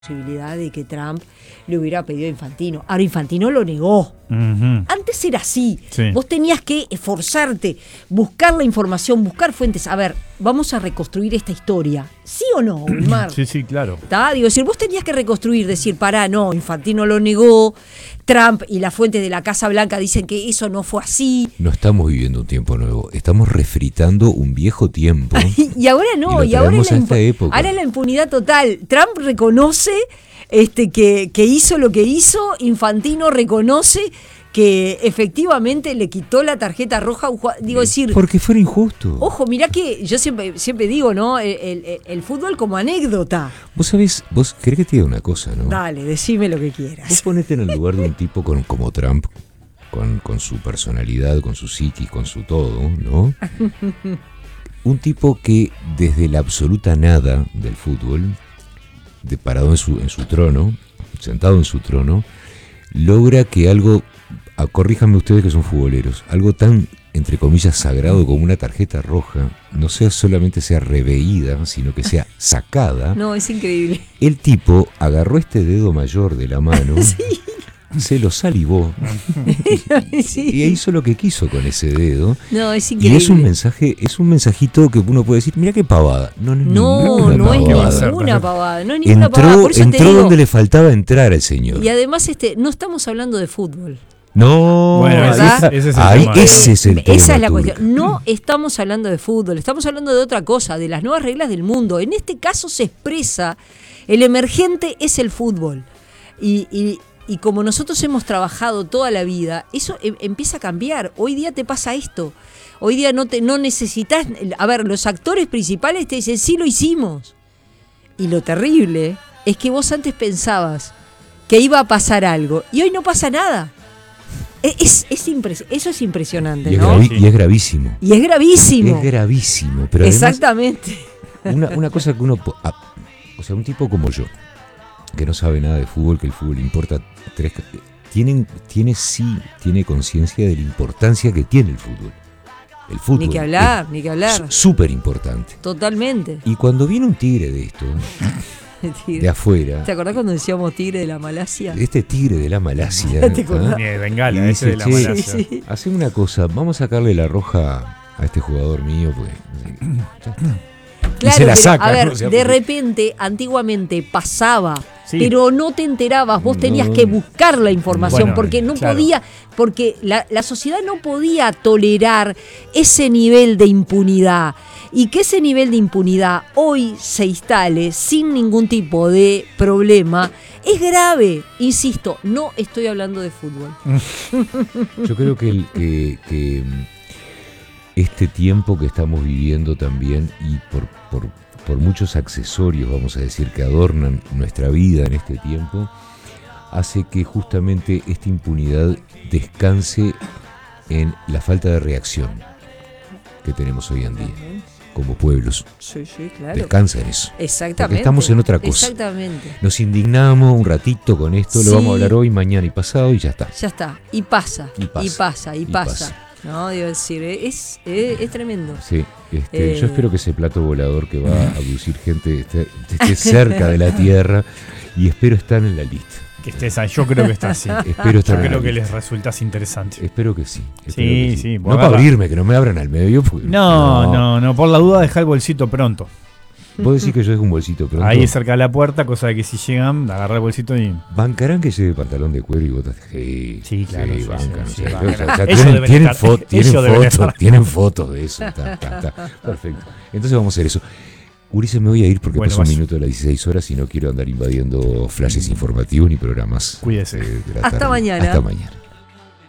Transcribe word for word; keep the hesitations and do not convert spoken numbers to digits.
posibilidad de que Trump le hubiera pedido a Infantino. Ahora Infantino lo negó. Uh-huh. Antes era así. Sí. Vos tenías que esforzarte, buscar la información, buscar fuentes. A ver, vamos a reconstruir esta historia. ¿Sí o no, Wilmar? Sí, sí, claro. ¿Tá? Digo, decir, vos tenías que reconstruir, decir, pará, no, Infantino lo negó, Trump y las fuentes de la Casa Blanca dicen que eso no fue así. No estamos viviendo un tiempo nuevo, estamos refritando un viejo tiempo. y ahora no, y, y ahora, es la impu- época. ahora es la impunidad total. Trump reconoce este, que, que hizo lo que hizo, Infantino reconoce que efectivamente le quitó la tarjeta roja a un jugador. Digo, decir, porque fuera injusto. Ojo, mirá que yo siempre, siempre digo, ¿no? El, el, el fútbol como anécdota. Vos sabés, vos querés que te diga una cosa, ¿no? Dale, decime lo que quieras. Vos ponete en el lugar de un tipo con, como Trump, con, con su personalidad, con su psiquis, con su todo, ¿no? Un tipo que desde la absoluta nada del fútbol, de parado en su, en su trono, sentado en su trono, logra que algo, ah, corríjanme ustedes que son futboleros, algo tan, entre comillas, sagrado como una tarjeta roja, no sea solamente sea reveída, sino que sea sacada. No, es increíble. El tipo agarró este dedo mayor de la mano, sí. se lo salivó sí. y hizo lo que quiso con ese dedo. No, es increíble. Y es un mensaje, es un mensajito que uno puede decir, mira qué pavada. No, no, no, no es pavada. ninguna pavada. No es ninguna entró, pavada. Por eso entró te digo, donde le faltaba entrar al señor. Y además este, no estamos hablando de fútbol. No, bueno, esa, ese es el Ahí, tema. Ese es el tema. Esa es la cuestión. No estamos hablando de fútbol, estamos hablando de otra cosa, de las nuevas reglas del mundo. En este caso se expresa, el emergente es el fútbol. Y, y, y como nosotros hemos trabajado toda la vida, eso em, empieza a cambiar. Hoy día te pasa esto. Hoy día no, te, no necesitas... A ver, los actores principales te dicen, sí lo hicimos. Y lo terrible es que vos antes pensabas que iba a pasar algo y hoy no pasa nada. Es, es impres- eso es impresionante, y es ¿no? Gravi- y es gravísimo. Y es gravísimo. Es gravísimo. Pero además, exactamente. Una, una cosa que uno... Ah, o sea, un tipo como yo, que no sabe nada de fútbol, que el fútbol importa tres... Tienen, tiene sí, tiene conciencia de la importancia que tiene el fútbol. El fútbol. Ni que hablar, ni que hablar. Súper importante. Totalmente. Y cuando viene un tigre de esto... de afuera. ¿Te acordás cuando decíamos tigre de la Malasia? Este tigre de la Malasia. ¿Te acordás? Ni de Bengala, y ese dice, de la che, Malasia. Sí, sí. Haceme una cosa, vamos a sacarle la roja a este jugador mío, pues. Ya está. Claro, se la pero, saca, a ver, ¿no? O sea, de porque... repente, antiguamente pasaba, sí. pero no te enterabas, vos tenías no. que buscar la información, Bueno, porque no claro. podía, porque la, la sociedad no podía tolerar ese nivel de impunidad. Y que ese nivel de impunidad hoy se instale sin ningún tipo de problema es grave. Insisto, no estoy hablando de fútbol. Yo creo que, el, que, que este tiempo que estamos viviendo también, y por, por, por muchos accesorios, vamos a decir, que adornan nuestra vida en este tiempo, hace que justamente esta impunidad descanse en la falta de reacción que tenemos hoy en día. Como pueblos. Sí, sí, claro. Descansa en eso. Exactamente. Porque estamos en otra cosa. Exactamente. Nos indignamos un ratito con esto, Sí. lo vamos a hablar hoy, mañana y pasado y ya está. Ya está. Y pasa. Y pasa. Y pasa. Y, Y pasa. pasa. No, digo decir, es, es, es tremendo. Sí, este, Eh. yo espero que ese plato volador que va a abducir gente esté, esté cerca de la Tierra y espero estar en la lista. Que estés ahí, yo creo que está así. Espero estar Yo en creo la que lista. les resultas interesante. Espero que sí. Espero Sí, que sí, No vos para agarra- abrirme, que no me abran al medio. Porque, No, no, no, por la duda deja el bolsito pronto. Vos decís que yo dejo un bolsito pronto. Ahí cerca de la puerta, cosa de que si llegan, agarra el bolsito y... ¿Bancarán que lleve pantalón de cuero y botas? Sí, Sí, claro, sí, bancan. sí, o sea, sí, o sea, bancan. ya Ellos tienen, deben tienen, estar- fo- tienen ellos deben fotos, estar. tienen fotos de eso. Ta, ta, ta. Perfecto. Entonces vamos a hacer eso. Ulises, me voy a ir porque Bueno, pasó un vaya. minuto de las dieciséis horas y no quiero andar invadiendo flashes informativos ni programas. Cuídese. eh, de la Hasta tarde. mañana. Hasta mañana.